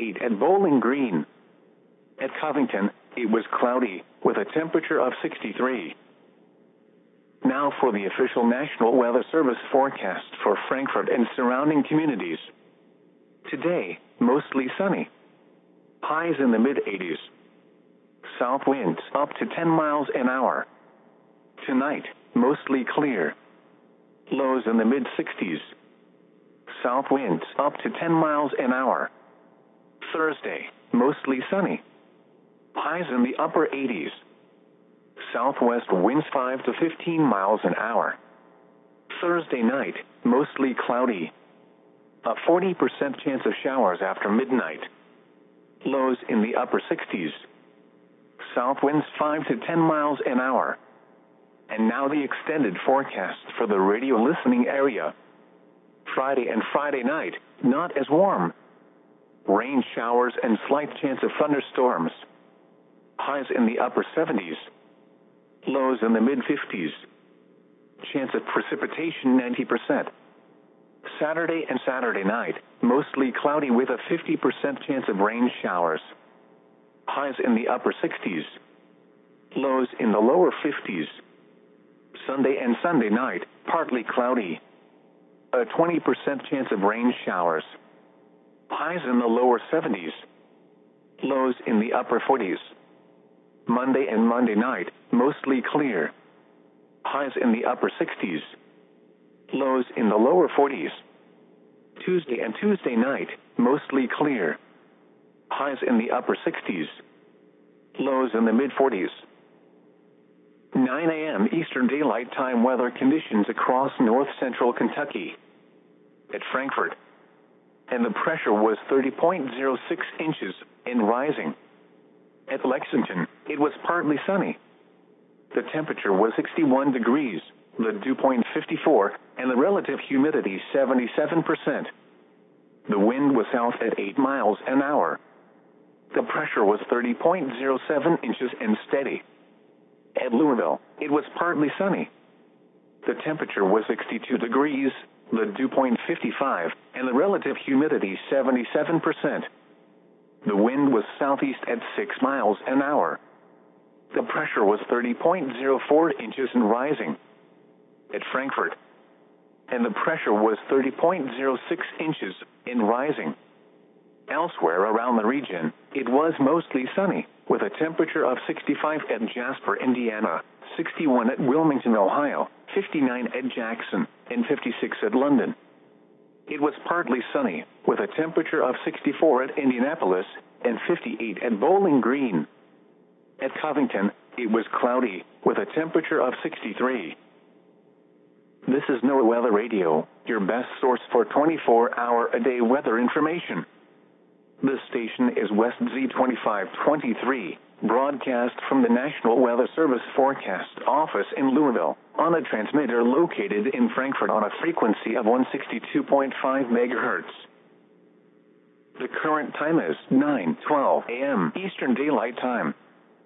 58 at Bowling Green. At Covington, it was cloudy, with a temperature of 63. Now for the official National Weather Service forecast for Frankfurt and surrounding communities. Today, mostly sunny. Highs in the mid-80s. South winds up to 10 miles an hour. Tonight, mostly clear. Lows in the mid-60s. South winds up to 10 miles an hour. Thursday, mostly sunny. Highs in the upper 80s. Southwest winds 5 to 15 miles an hour. Thursday night, mostly cloudy. A 40% chance of showers after midnight. Lows in the upper 60s. South winds 5 to 10 miles an hour. And now the extended forecast for the radio listening area. Friday and Friday night, not as warm. Rain showers and slight chance of thunderstorms. Highs in the upper 70s. Lows in the mid-50s. Chance of precipitation 90%. Saturday and Saturday night, mostly cloudy with a 50% chance of rain showers. Highs in the upper 60s. Lows in the lower 50s. Sunday and Sunday night, partly cloudy. A 20% chance of rain showers. Highs in the lower 70s. Lows in the upper 40s. Monday and Monday night, mostly clear. Highs in the upper 60s. Lows in the lower 40s. Tuesday and Tuesday night, mostly clear. Highs in the upper 60s. Lows in the mid-40s. 9 a.m. Eastern Daylight Time weather conditions across north-central Kentucky. At Frankfurt. And the pressure was 30.06 inches and rising. At Lexington, it was partly sunny. The temperature was 61 degrees, the dew point 54, and the relative humidity 77%. The wind was south at 8 miles an hour. The pressure was 30.07 inches and steady. At Louisville, it was partly sunny. The temperature was 62 degrees, the dew point 55, and the relative humidity 77%. The wind was southeast at 6 miles an hour. The pressure was 30.04 inches and rising. At Frankfurt. And the pressure was 30.06 inches and rising. Elsewhere around the region, it was mostly sunny, with a temperature of 65 at Jasper, Indiana, 61 at Wilmington, Ohio, 59 at Jackson, and 56 at London. It was partly sunny, with a temperature of 64 at Indianapolis and 58 at Bowling Green. At Covington, it was cloudy, with a temperature of 63. This is NOAA Weather Radio, your best source for 24-hour-a-day weather information. This station is West Z2523, broadcast from the National Weather Service Forecast Office in Louisville, on a transmitter located in Frankfurt on a frequency of 162.5 MHz. The current time is 9:12 a.m. Eastern Daylight Time.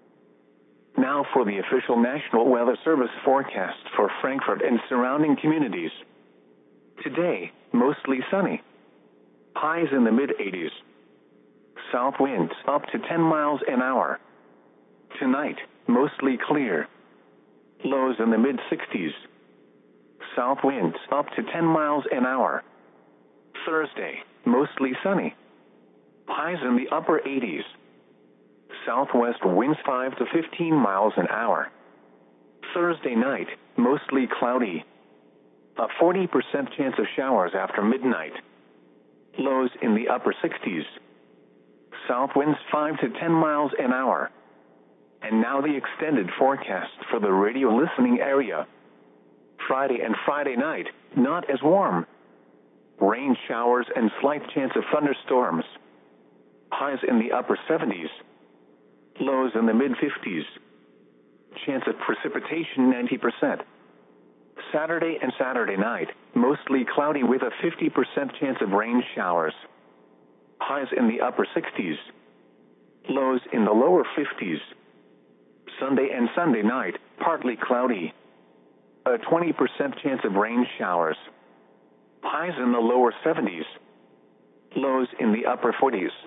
Now for the official National Weather Service forecast for Frankfurt and surrounding communities. Today, mostly sunny. Highs in the mid-80s. South winds up to 10 miles an hour. Tonight, mostly clear. Lows in the mid-60s. South winds up to 10 miles an hour. Thursday, mostly sunny. Highs in the upper 80s. Southwest winds 5 to 15 miles an hour. Thursday night, mostly cloudy. A 40% chance of showers after midnight. Lows in the upper 60s. South winds 5 to 10 miles an hour. And now the extended forecast for the radio listening area. Friday and Friday night, not as warm. Rain showers and slight chance of thunderstorms. Highs in the upper 70s. Lows in the mid-50s. Chance of precipitation 90%. Saturday and Saturday night, mostly cloudy with a 50% chance of rain showers. Highs in the upper 60s. Lows in the lower 50s. Sunday and Sunday night, partly cloudy. A 20% chance of rain showers. Highs in the lower 70s. Lows in the upper 40s.